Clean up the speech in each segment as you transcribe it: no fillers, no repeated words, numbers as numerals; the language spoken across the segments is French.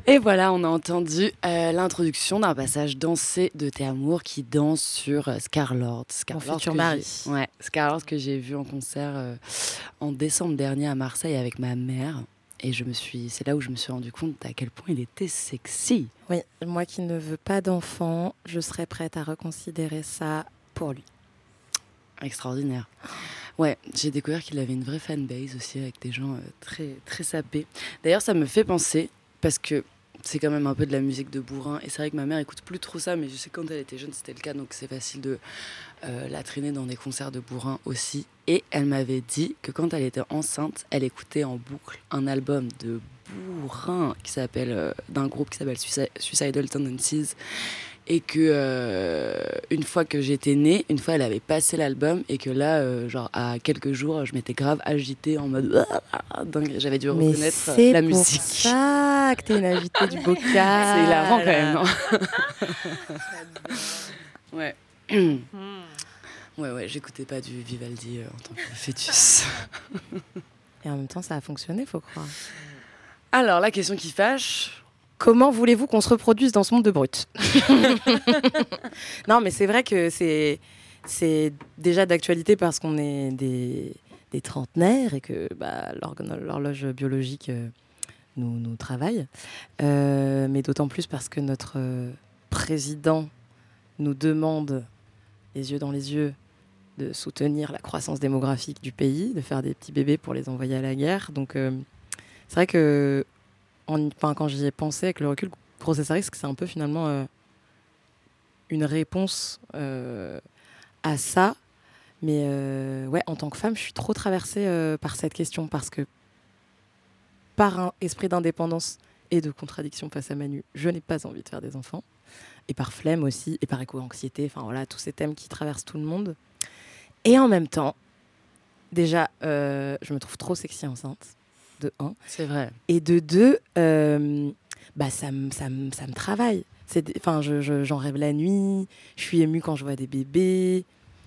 Et voilà, on a entendu l'introduction d'un passage dansé de Tes Amour qui danse sur Scarlord. Mon Scarlord futur mari. Ouais, Scarlord que j'ai vu en concert en décembre dernier à Marseille avec ma mère. Et c'est là où je me suis rendu compte à quel point il était sexy. Oui, moi qui ne veux pas d'enfant, je serais prête à reconsidérer ça pour lui. Extraordinaire. Ouais, j'ai découvert qu'il avait une vraie fanbase aussi avec des gens très, très sapés. D'ailleurs, ça me fait penser, parce que c'est quand même un peu de la musique de bourrin, et c'est vrai que ma mère écoute plus trop ça, mais je sais que quand elle était jeune, c'était le cas, donc c'est facile de la traîner dans des concerts de bourrin aussi. Et elle m'avait dit que quand elle était enceinte, elle écoutait en boucle un album de bourrin d'un groupe qui s'appelle Suicidal Tendencies. Et que une fois que j'étais née, une fois elle avait passé l'album et que là, genre à quelques jours, je m'étais grave agitée en mode dingue, j'avais dû Mais reconnaître la musique. c'est pour ça que t'es une agitée du bocal. C'est hilarant quand même, non? Ouais. Ouais, j'écoutais pas du Vivaldi en tant que fœtus. Et en même temps, ça a fonctionné, faut croire. Alors, la question qui fâche. Comment voulez-vous qu'on se reproduise dans ce monde de brutes? Non, mais c'est vrai que c'est déjà d'actualité parce qu'on est des trentenaires et que l'horloge biologique nous travaille. Mais d'autant plus parce que notre président nous demande, les yeux dans les yeux, de soutenir la croissance démographique du pays, de faire des petits bébés pour les envoyer à la guerre. Donc, c'est vrai que quand j'y ai pensé avec le recul, grossesse à risque, c'est un peu finalement une réponse à ça. Mais ouais, en tant que femme, je suis trop traversée par cette question parce que par un esprit d'indépendance et de contradiction face à Manu, je n'ai pas envie de faire des enfants. Et par flemme aussi, et par éco-anxiété, enfin voilà, tous ces thèmes qui traversent tout le monde. Et en même temps, déjà, je me trouve trop sexy enceinte. De 1. C'est vrai. Et de 2, ça me travaille. J'en rêve la nuit, je suis émue quand je vois des bébés.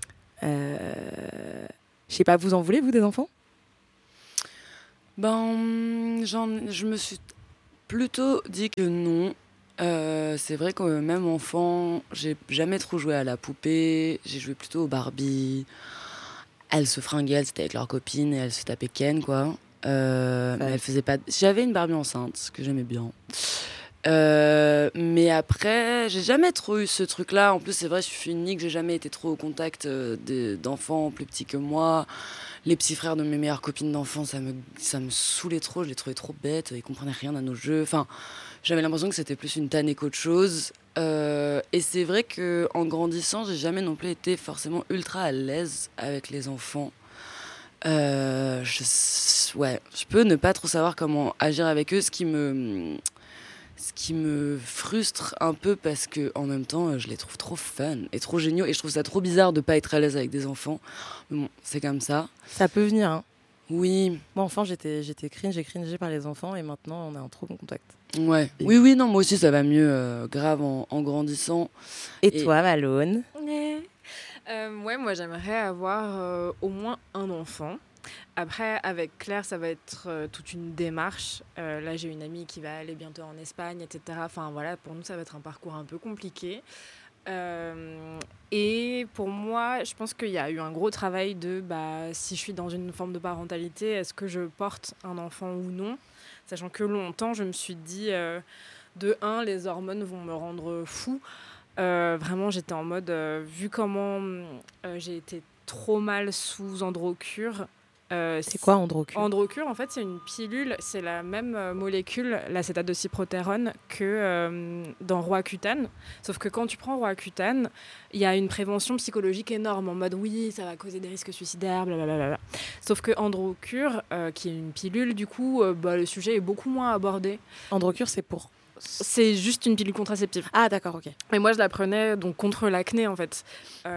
Je sais pas, vous en voulez, vous, des enfants? Je me suis plutôt dit que non. C'est vrai que même enfant, j'ai jamais trop joué à la poupée. J'ai joué plutôt au Barbie. Elles se fringuaient, elles étaient avec leurs copines et elles se tapaient Ken, quoi. Mais elles faisaient pas. J'avais une Barbie enceinte, ce que j'aimais bien. Mais après, j'ai jamais trop eu ce truc-là. En plus, c'est vrai, je suis unique, j'ai jamais été trop au contact d'enfants plus petits que moi. Les petits frères de mes meilleures copines d'enfance, ça me saoulait trop. Je les trouvais trop bêtes. Ils comprenaient rien à nos jeux. Enfin, j'avais l'impression que c'était plus une tannée qu'autre chose. Et c'est vrai qu'en grandissant, j'ai jamais non plus été forcément ultra à l'aise avec les enfants. Je peux ne pas trop savoir comment agir avec eux, ce qui me frustre un peu parce que en même temps, je les trouve trop fun et trop géniaux et je trouve ça trop bizarre de pas être à l'aise avec des enfants. Mais bon, c'est comme ça. Ça peut venir, hein. Oui. Moi, enfant, j'ai cringé par les enfants et maintenant, on est en trop bon contact. Ouais. Oui, non, moi aussi, ça va mieux, grave en grandissant. Et toi, Malone? Ouais, moi, j'aimerais avoir au moins un enfant. Après, avec Claire, ça va être toute une démarche. Là, j'ai une amie qui va aller bientôt en Espagne, etc. Enfin, voilà, pour nous, ça va être un parcours un peu compliqué. Et pour moi, je pense qu'il y a eu un gros travail de si je suis dans une forme de parentalité, est-ce que je porte un enfant ou non? Sachant que longtemps, je me suis dit, de 1, les hormones vont me rendre fou. Vraiment, j'étais en mode, vu comment j'ai été trop mal sous Androcure. C'est quoi Androcure? Androcure, en fait, c'est une pilule, c'est la même molécule, l'acétate de cyproterone, que dans Roaccutane. Sauf que quand tu prends Roaccutane, il y a une prévention psychologique énorme, en mode oui, ça va causer des risques suicidaires, blablabla. Sauf que Androcure, qui est une pilule, du coup, le sujet est beaucoup moins abordé. Androcure, c'est pour? C'est juste une pilule contraceptive. Ah, d'accord, ok. Et moi, je la prenais donc contre l'acné, en fait.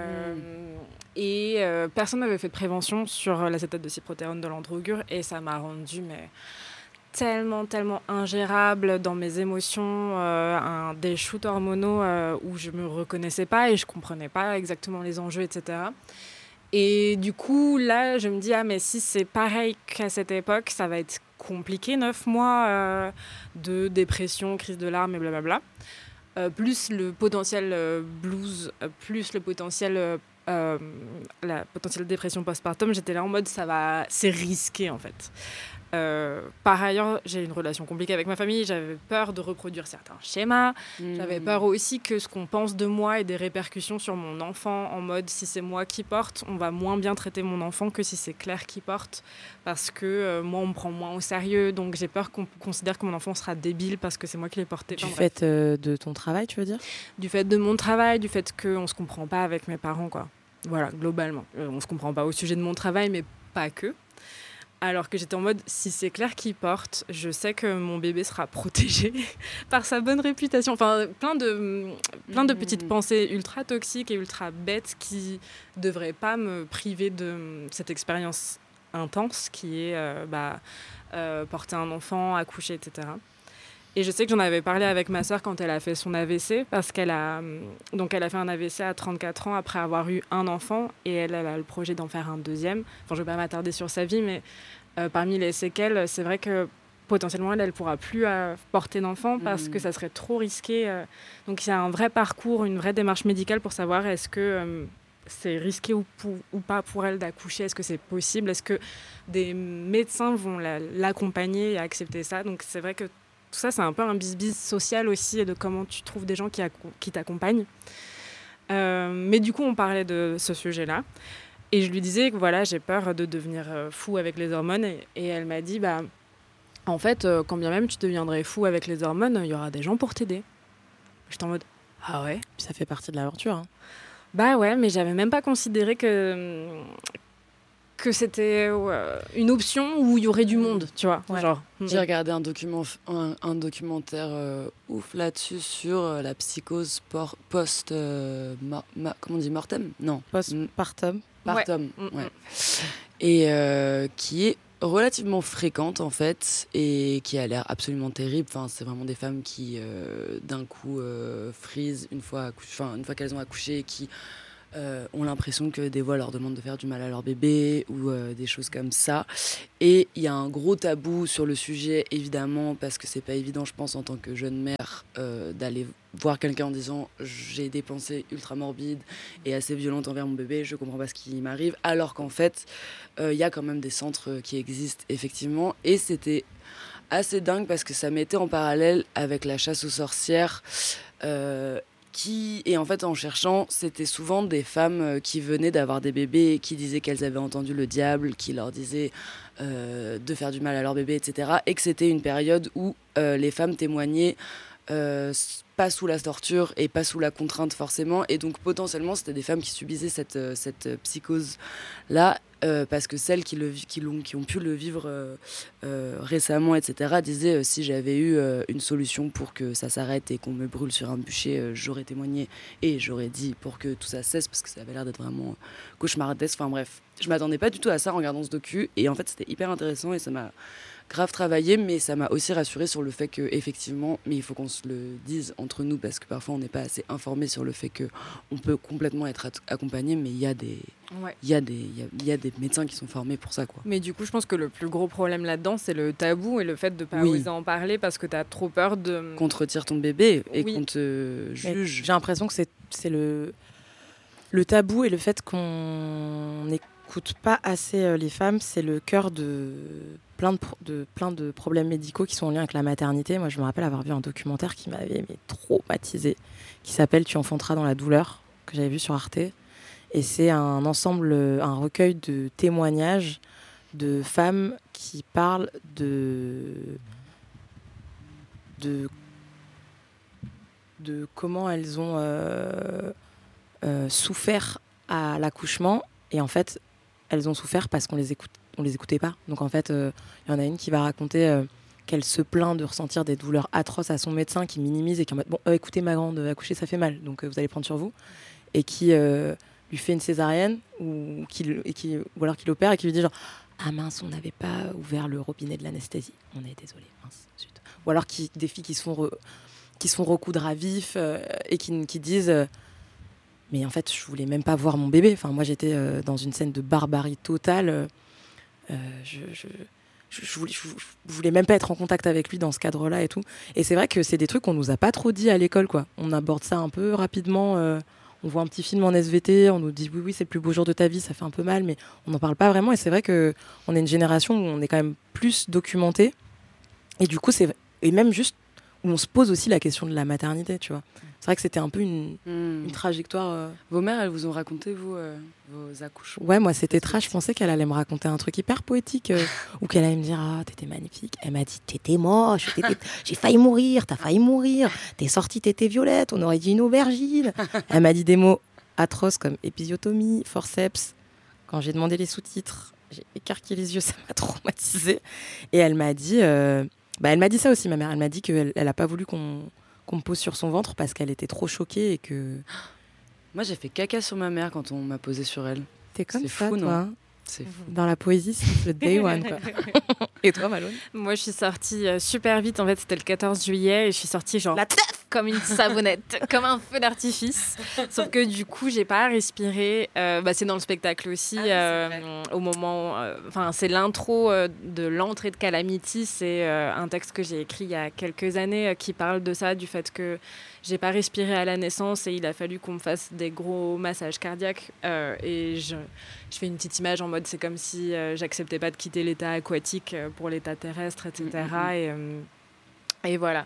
Et personne n'avait fait de prévention sur l'acétate de cyproterone de l'androcure. Et ça m'a rendue tellement ingérable dans mes émotions, des shoots hormonaux où je me reconnaissais pas et je comprenais pas exactement les enjeux, etc. Et du coup, là, je me dis, ah, mais si c'est pareil qu'à cette époque, ça va être compliqué, 9 mois de dépression, crise de larmes et blablabla. Plus le potentiel blues, plus le potentiel, la potentielle dépression postpartum, j'étais là en mode, c'est risqué en fait. Par ailleurs, j'ai une relation compliquée avec ma famille. J'avais peur de reproduire certains schémas. J'avais peur aussi que ce qu'on pense de moi ait des répercussions sur mon enfant, en mode si c'est moi qui porte, on va moins bien traiter mon enfant que si c'est Claire qui porte, parce que moi, on me prend moins au sérieux. Donc j'ai peur qu'on considère que mon enfant sera débile parce que c'est moi qui l'ai porté. Du fait de ton travail, tu veux dire ? Du fait de mon travail, du fait qu'on ne se comprend pas avec mes parents, quoi. Voilà, globalement. On ne se comprend pas au sujet de mon travail, mais pas que. Alors que j'étais en mode, si c'est Claire qui porte, je sais que mon bébé sera protégé par sa bonne réputation. Enfin, plein de petites pensées ultra toxiques et ultra bêtes qui ne devraient pas me priver de cette expérience intense qui est porter un enfant, accoucher, etc. Et je sais que j'en avais parlé avec ma sœur quand elle a fait son AVC, parce qu'elle a fait un AVC à 34 ans après avoir eu un enfant, et elle a le projet d'en faire un deuxième. Enfin, je ne vais pas m'attarder sur sa vie, mais parmi les séquelles, c'est vrai que potentiellement, elle ne pourra plus porter d'enfant parce que ça serait trop risqué. Donc, il y a un vrai parcours, une vraie démarche médicale pour savoir est-ce que c'est risqué ou pas pour elle d'accoucher, est-ce que c'est possible, est-ce que des médecins vont l'accompagner et accepter ça. Donc, c'est vrai que tout ça, c'est un peu un bis-bis social aussi, de comment tu trouves des gens qui t'accompagnent. Mais du coup, on parlait de ce sujet-là. Et je lui disais que voilà, j'ai peur de devenir fou avec les hormones. Et elle m'a dit, en fait, quand bien même tu deviendrais fou avec les hormones, il y aura des gens pour t'aider. J'étais en mode, ah ouais ? Puis ça fait partie de l'aventure. Hein. Bah ouais, mais j'avais même pas considéré que c'était une option où il y aurait du monde, tu vois. Ouais. Genre. J'ai regardé un documentaire ouf là-dessus sur la psychose post... comment on dit, mortem ? Non. Postpartum. Partum, ouais. Et qui est relativement fréquente en fait, et qui a l'air absolument terrible. Enfin, c'est vraiment des femmes qui d'un coup frisent une fois qu'elles ont accouché, qui ont l'impression que des voix leur demandent de faire du mal à leur bébé ou des choses comme ça. Et il y a un gros tabou sur le sujet, évidemment, parce que c'est pas évident, je pense, en tant que jeune mère, d'aller voir quelqu'un en disant j'ai des pensées ultra morbides et assez violentes envers mon bébé, je comprends pas ce qui m'arrive, alors qu'en fait il y a quand même des centres qui existent effectivement. Et c'était assez dingue parce que ça mettait en parallèle avec la chasse aux sorcières, et en fait, en cherchant, c'était souvent des femmes qui venaient d'avoir des bébés et qui disaient qu'elles avaient entendu le diable, qui leur disait de faire du mal à leur bébé, etc. Et que c'était une période où les femmes témoignaient pas sous la torture et pas sous la contrainte forcément. Et donc potentiellement, c'était des femmes qui subissaient cette psychose-là, parce que celles qui ont pu le vivre récemment, etc., disaient si j'avais eu une solution pour que ça s'arrête et qu'on me brûle sur un bûcher, j'aurais témoigné et j'aurais dit pour que tout ça cesse, parce que ça avait l'air d'être vraiment cauchemardesque. Enfin bref, je m'attendais pas du tout à ça en regardant ce docu, et en fait c'était hyper intéressant et ça m'a grave travaillé, mais ça m'a aussi rassurée sur le fait que effectivement, mais il faut qu'on se le dise entre nous, parce que parfois on n'est pas assez informé sur le fait que on peut complètement être accompagné, mais il y a des médecins qui sont formés pour ça, quoi. Mais du coup, je pense que le plus gros problème là-dedans, c'est le tabou et le fait de pas oser en parler parce que t'as trop peur de... Qu'on te retire ton bébé et qu'on te juge. J'ai l'impression que c'est le tabou et le fait qu'on n'écoute pas assez les femmes, c'est le cœur de plein de problèmes médicaux qui sont en lien avec la maternité. Moi, je me rappelle avoir vu un documentaire qui m'avait traumatisée, qui s'appelle « Tu enfanteras dans la douleur », que j'avais vu sur Arte. Et c'est un recueil de témoignages de femmes qui parlent de comment elles ont souffert à l'accouchement. Et en fait, elles ont souffert parce qu'on les écoutait pas. Donc en fait, y en a une qui va raconter qu'elle se plaint de ressentir des douleurs atroces à son médecin, qui minimise et qui en mode écoutez ma grande, accoucher ça fait mal, donc vous allez prendre sur vous, et qui lui fait une césarienne ou alors qu'il opère et qui lui dit genre ah mince, on n'avait pas ouvert le robinet de l'anesthésie, on est désolé, mince, zut. Ou alors des filles qui se font recoudre à vif et qui disent Mais en fait, je voulais même pas voir mon bébé. Enfin, moi, j'étais dans une scène de barbarie totale. Je voulais même pas être en contact avec lui dans ce cadre-là et tout. Et c'est vrai que c'est des trucs qu'on nous a pas trop dit à l'école, quoi. On aborde ça un peu rapidement. On voit un petit film en SVT, on nous dit oui, c'est le plus beau jour de ta vie, ça fait un peu mal, mais on n'en parle pas vraiment. Et c'est vrai qu'on est une génération où on est quand même plus documenté. Et du coup, et même juste où on se pose aussi la question de la maternité, tu vois. C'est vrai que c'était un peu une trajectoire. Vos mères, elles vous ont raconté, vous, vos accouchements? Ouais, moi, c'était trash. Je pensais qu'elle allait me raconter un truc hyper poétique ou qu'elle allait me dire ah, t'étais magnifique. Elle m'a dit t'étais moche, j'ai failli mourir, t'as failli mourir, t'es sortie, t'étais violette, on aurait dit une aubergine. Elle m'a dit des mots atroces comme épisiotomie, forceps. Quand j'ai demandé les sous-titres, j'ai écarquillé les yeux, ça m'a traumatisée. Et elle m'a dit ça aussi, ma mère. Elle m'a dit qu'elle n'a pas voulu qu'on me pose sur son ventre parce qu'elle était trop choquée et que... Moi, j'ai fait caca sur ma mère quand on m'a posé sur elle. T'es comme c'est ça, fou, toi. Non c'est fou. Dans la poésie, c'est le day one, quoi. Et toi, Malone? Moi, je suis sortie super vite. En fait, c'était le 14 juillet et je suis sortie genre... La teuf comme une savonnette, comme un feu d'artifice. Sauf que du coup, j'ai pas respiré. C'est dans le spectacle aussi. Au moment... c'est l'intro de l'entrée de Calamity. C'est un texte que j'ai écrit il y a quelques années qui parle de ça, du fait que j'ai pas respiré à la naissance et il a fallu qu'on me fasse des gros massages cardiaques. Et je fais une petite image en mode c'est comme si j'acceptais pas de quitter l'état aquatique pour l'état terrestre, etc. Et voilà.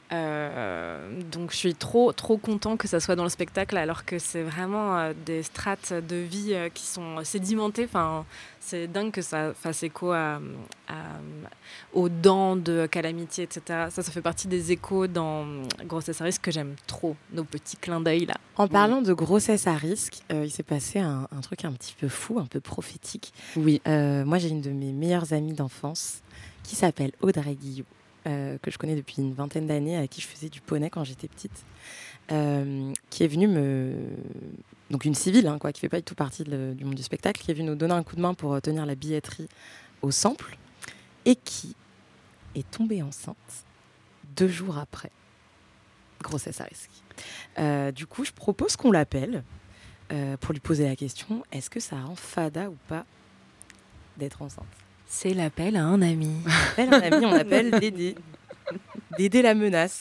Donc je suis trop content que ça soit dans le spectacle alors que c'est vraiment des strates de vie qui sont sédimentées. Enfin, c'est dingue que ça fasse écho aux dents de Calamity, etc. Ça fait partie des échos dans Grossesse à risque que j'aime trop, nos petits clins d'œil là. En parlant de grossesse à risque, il s'est passé un truc un petit peu fou, un peu prophétique. Oui. Moi j'ai une de mes meilleures amies d'enfance qui s'appelle Audrey Guillou. Que je connais depuis une vingtaine d'années, à qui je faisais du poney quand j'étais petite, qui est venue donc une civile, qui ne fait pas du tout partie du monde du spectacle, qui est venue nous donner un coup de main pour tenir la billetterie au Sample, et qui est tombée enceinte 2 jours après. Grossesse à risque. Du coup, je propose qu'on l'appelle pour lui poser la question, est-ce que ça rend fada ou pas d'être enceinte? C'est l'appel à un ami. On appelle Dédé. Dédé la menace.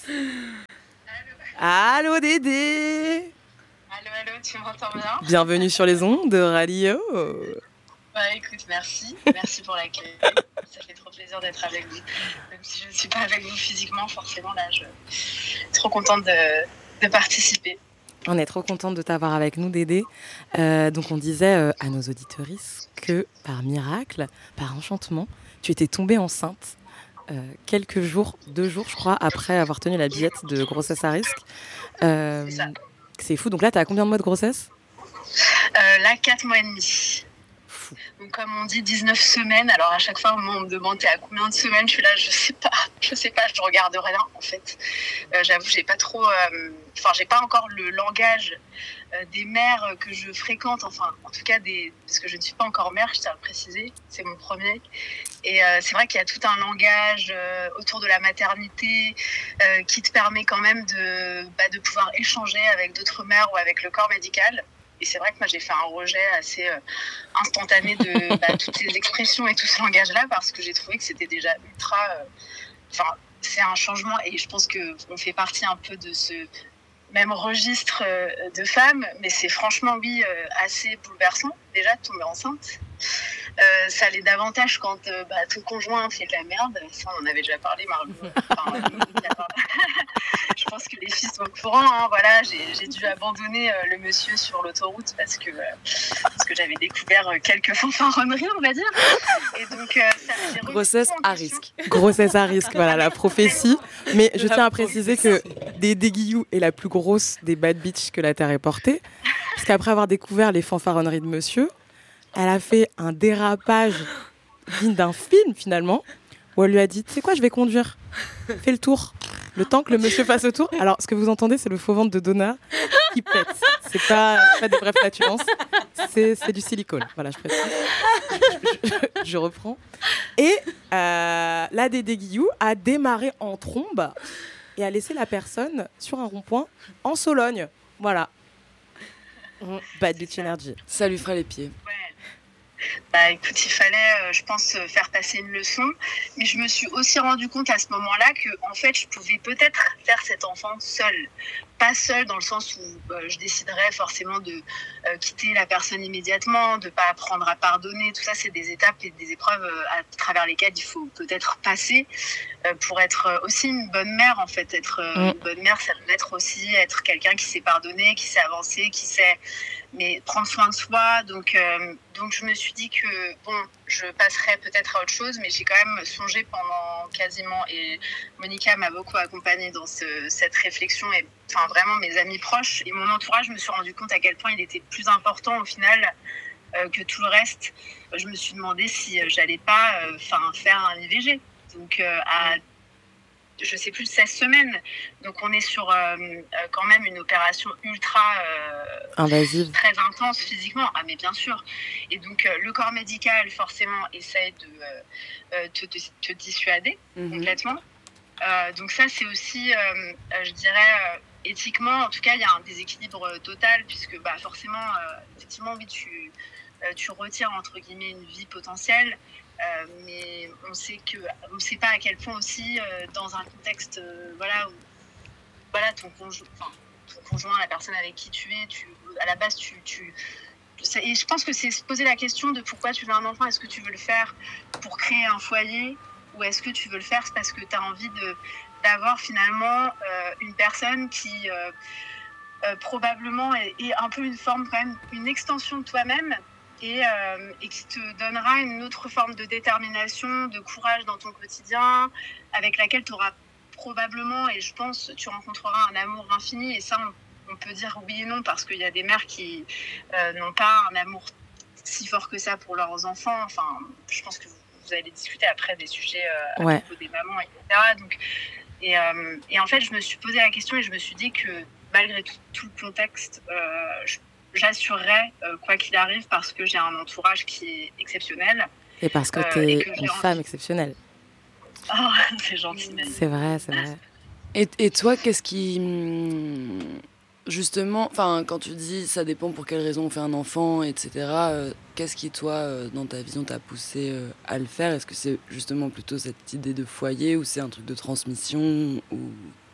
Allô Dédé. Allô, tu m'entends bien? Bienvenue sur les ondes de Radio. Bah écoute, merci pour l'accueil. Ça fait trop plaisir d'être avec vous. Même si je ne suis pas avec vous physiquement, forcément, là, je suis trop contente de participer. On est trop contente de t'avoir avec nous, Dédé. Donc on disait à nos auditeuristes que par miracle, par enchantement, tu étais tombée enceinte quelques jours, 2 jours je crois, après avoir tenu la billette de grossesse à risque. C'est ça. C'est fou. Donc là, tu as combien de mois de grossesse? Là, 4 mois et demi. Donc comme on dit 19 semaines, alors à chaque fois on me demande t'es à combien de semaines, je suis là, je sais pas, je regarde rien en fait. J'avoue, j'ai pas trop, j'ai pas encore le langage des mères que je fréquente, enfin en tout cas parce que je ne suis pas encore mère, je tiens à le préciser, c'est mon premier. Et c'est vrai qu'il y a tout un langage autour de la maternité qui te permet quand même de pouvoir échanger avec d'autres mères ou avec le corps médical. Et c'est vrai que moi, j'ai fait un rejet assez instantané de toutes ces expressions et tout ce langage-là parce que j'ai trouvé que c'était déjà ultra... c'est un changement et je pense qu'on fait partie un peu de ce même registre de femmes. Mais c'est franchement, oui, assez bouleversant déjà de tomber enceinte. Ça l'est davantage quand ton conjoint fait de la merde. Ça, on en avait déjà parlé, Margot. Je pense que les filles sont au courant. Voilà, j'ai dû abandonner le monsieur sur l'autoroute parce que j'avais découvert quelques fanfaronneries, on va dire. Et donc, grossesse à risque. Grossesse à risque, voilà, la prophétie. Mais je tiens à préciser que Dédé Guillou est la plus grosse des bad bitches que la Terre ait portée. Parce qu'après avoir découvert les fanfaronneries de monsieur, elle a fait un dérapage digne d'un film, finalement, où elle lui a dit, tu sais quoi, je vais conduire. Fais le tour. Le temps que le monsieur fasse le tour. Alors, ce que vous entendez, c'est le faux ventre de Donna qui pète. C'est pas des vraies flatulences. C'est du silicone. Voilà, je précise. Je reprends. Et la Dédé Guillou a démarré en trombe et a laissé la personne sur un rond-point en Sologne. Voilà. Bad Bitch Energy. Ça lui fera les pieds. Ouais. Bah écoute, il fallait, je pense, faire passer une leçon. Mais je me suis aussi rendu compte à ce moment-là que, en fait, je pouvais peut-être faire cet enfant seule. Pas seule dans le sens où je déciderais forcément de quitter la personne immédiatement, de pas apprendre à pardonner. Tout ça, c'est des étapes et des épreuves à travers lesquelles il faut peut-être passer pour être aussi une bonne mère, en fait. Être une bonne mère, ça peut être aussi être quelqu'un qui sait pardonner, qui sait avancer, qui sait prendre soin de soi. Donc je me suis dit que, bon, je passerais peut-être à autre chose, mais j'ai quand même songé pendant quasiment, et Monica m'a beaucoup accompagnée dans cette réflexion, et enfin vraiment mes amis proches et mon entourage, je me suis rendu compte à quel point il était plus important au final que tout le reste. Je me suis demandé si j'allais pas faire un IVG. Donc à je sais plus, 16 semaines. Donc on est sur quand même une opération ultra invasive, très intense physiquement. Ah mais bien sûr. Et donc le corps médical forcément essaie de te dissuader complètement. Donc ça c'est aussi, je dirais, éthiquement, en tout cas il y a un déséquilibre total puisque forcément, effectivement oui tu retires entre guillemets une vie potentielle. Mais on sait pas à quel point aussi dans un contexte où ton conjoint, la personne avec qui tu es, à la base et je pense que c'est se poser la question de pourquoi tu veux un enfant. Est-ce que tu veux le faire pour créer un foyer, ou est-ce que tu veux le faire parce que tu as envie d'avoir finalement une personne qui probablement est un peu une forme, quand même une extension de toi-même, et qui te donnera une autre forme de détermination, de courage dans ton quotidien, avec laquelle tu auras probablement, et je pense, tu rencontreras un amour infini. Et ça, on peut dire oui et non, parce qu'il y a des mères qui n'ont pas un amour si fort que ça pour leurs enfants. Enfin, je pense que vous allez discuter après des sujets à propos des mamans, etc. Donc, et en fait, je me suis posé la question et je me suis dit que malgré tout le contexte, j'assurerai quoi qu'il arrive, parce que j'ai un entourage qui est exceptionnel. Et parce que tu es une femme exceptionnelle. Oh, c'est gentil. C'est vrai, c'est vrai. Et toi, qu'est-ce qui... Justement, quand tu dis ça dépend pour quelle raison on fait un enfant, etc., qu'est-ce qui, toi, dans ta vision, t'a poussé à le faire ? Est-ce que c'est justement plutôt cette idée de foyer, ou c'est un truc de transmission, ou